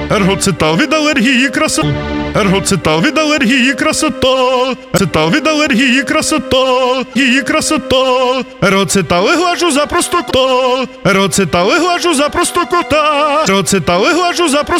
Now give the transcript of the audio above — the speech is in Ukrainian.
Ергоцитал від алергії красота. Ергоцитал від алергії красота. Цитал від алергії красота. Її красота. Ергоцитал глажу за простокота. Ергоцитал глажу за простокота. Ергоцитал глажу за простокота.